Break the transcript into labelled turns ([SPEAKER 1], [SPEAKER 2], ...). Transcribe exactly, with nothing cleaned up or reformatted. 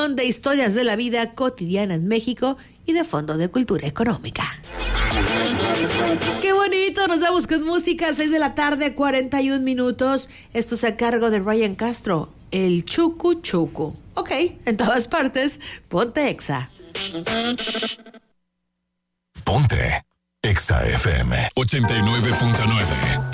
[SPEAKER 1] sección de historias de la vida cotidiana en México y de fondo de cultura económica. ¡Qué bonito! Nos vamos con música, seis de la tarde, cuarenta y un minutos. Esto es a cargo de Ryan Castro, el Chucu Chucu. Ok, en todas partes, ponte Exa.
[SPEAKER 2] Ponte Exa F M ochenta y nueve punto nueve.